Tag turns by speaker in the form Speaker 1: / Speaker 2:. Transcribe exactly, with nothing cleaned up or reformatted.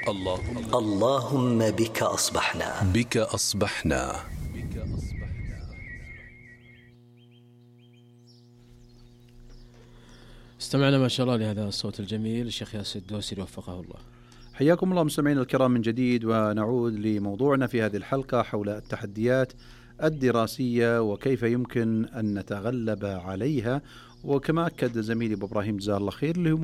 Speaker 1: اللهم
Speaker 2: اللهم بك أصبحنا
Speaker 1: بك أصبحنا.
Speaker 3: استمعنا ما شاء الله لهذا الصوت الجميل الشيخ ياسر الدوسري وفقه الله.
Speaker 4: حياكم الله مستمعين الكرام من جديد، ونعود لموضوعنا في هذه الحلقة حول التحديات الدراسية وكيف يمكن أن نتغلب عليها. وكما أكد زميلي أبو إبراهيم جزاه الله خير اللي